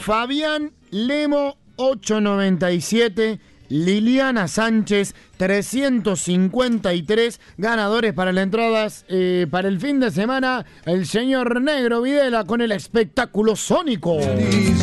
Fabián Lemo, 897. Liliana Sánchez, 353 ganadores para las entradas para el fin de semana. El señor Negro Videla con el espectáculo sónico.